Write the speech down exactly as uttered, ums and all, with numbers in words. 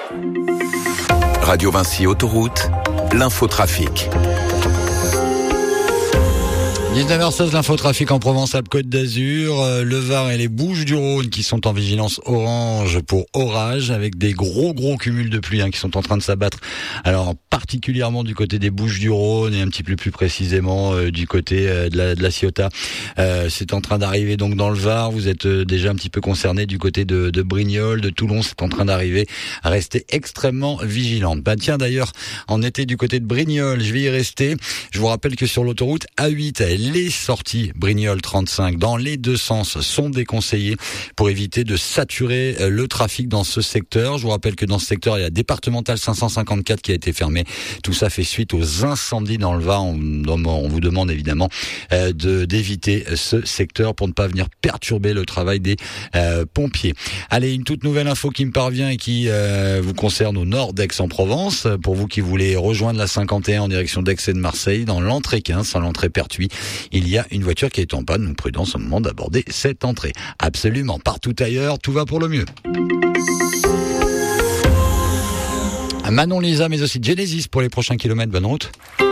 Radio Vinci Autoroute, l'infotrafic. dix-neuf heures seize, l'infotrafic en Provence-Alpes-Côte d'Azur, euh, le Var et les Bouches-du-Rhône qui sont en vigilance orange pour orage avec des gros gros cumuls de pluie hein, qui sont en train de s'abattre. Alors particulièrement du côté des Bouches-du-Rhône et un petit peu plus précisément euh, du côté euh, de la, de la Ciotat. Euh, c'est en train d'arriver donc dans le Var. Vous êtes euh, déjà un petit peu concerné du côté de, de Brignoles, de Toulon. C'est en train d'arriver. Restez extrêmement vigilants. Bah tiens d'ailleurs, en été du côté de Brignoles, je vais y rester. Je vous rappelle que sur l'autoroute A huit, les sorties Brignoles trente-cinq dans les deux sens sont déconseillées pour éviter de saturer le trafic dans ce secteur. Je vous rappelle que dans ce secteur, il y a départemental cinq cent cinquante-quatre qui a été fermé. Tout ça fait suite aux incendies dans le Var. On, on vous demande évidemment euh, de d'éviter ce secteur pour ne pas venir perturber le travail des euh, pompiers. Allez, une toute nouvelle info qui me parvient et qui euh, vous concerne au nord d'Aix-en-Provence. Pour vous qui voulez rejoindre la cinquante et un en direction d'Aix et de Marseille, dans l'entrée quinze, à l'entrée Pertuis, il y a une voiture qui est en panne, donc prudence au moment d'aborder cette entrée. Absolument, partout ailleurs, tout va pour le mieux. Manon Lisa, mais aussi Genesis pour les prochains kilomètres, bonne route.